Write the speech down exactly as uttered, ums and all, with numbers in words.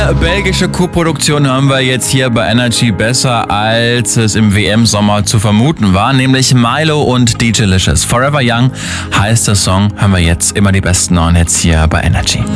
Eine belgische Co-Produktion hören wir jetzt hier bei Energy besser, als es im W M-Sommer zu vermuten war, nämlich Milo und D J Licious. Forever Young heißt der Song, hören wir jetzt immer die besten neuen Hits hier bei Energy.